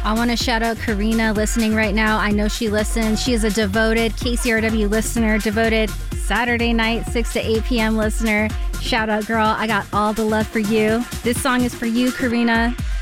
I want to shout out Karina listening right now. I know she listens. She is a devoted KCRW listener, devoted Saturday night, 6 to 8 p.m. listener. Shout out, girl. I got all the love for you. This song is for you, Karina.